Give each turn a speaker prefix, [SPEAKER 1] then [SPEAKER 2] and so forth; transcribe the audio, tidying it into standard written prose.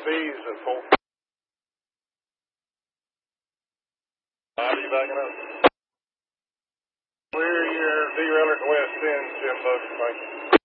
[SPEAKER 1] B's at 4. Are you backing up? Clear your derailer at the west end, Jim Buck. Thank you.